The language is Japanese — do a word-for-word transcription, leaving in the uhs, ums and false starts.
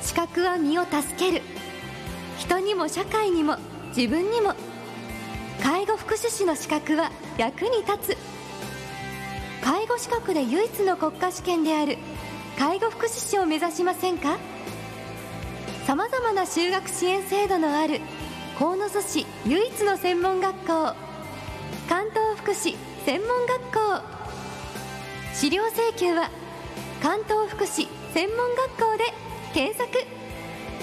資格は身を助ける。人にも社会にも自分にも。介護福祉士の資格は役に立つ。介護資格で唯一の国家試験である介護福祉士を目指しませんか？さまざまな就学支援制度のある鴻巣市唯一の専門学校、関東福祉専門学校。資料請求は関東福祉専門学校で検索。